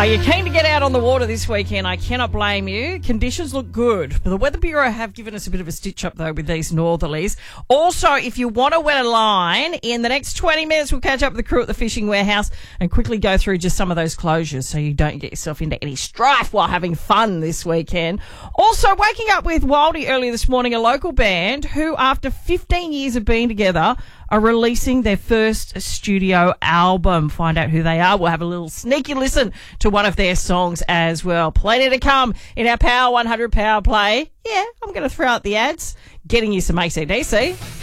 Are you keen to get out on the water this weekend? I cannot blame you. Conditions look good. The Weather Bureau have given us a bit of a stitch up, though, with these northerlies. Also, if you want to wet a line, in the next 20 minutes, we'll catch up with the crew at the fishing warehouse and quickly go through just some of those closures so you don't get yourself into any strife while having fun this weekend. Also, waking up with Wildy earlier this morning, a local band who, after 15 years of being together, are releasing their first studio album. Find out who they are. We'll have a little sneaky listen to one of their songs as well. Plenty to come in our Power 100 Power Play. Yeah, I'm going to throw out the ads, getting you some AC/DC.